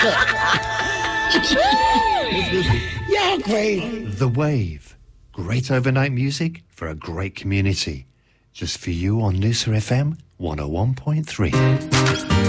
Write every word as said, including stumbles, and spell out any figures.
Yeah, great. The Wave. Great overnight music for a great community. Just for you on Noosa F M one oh one point three.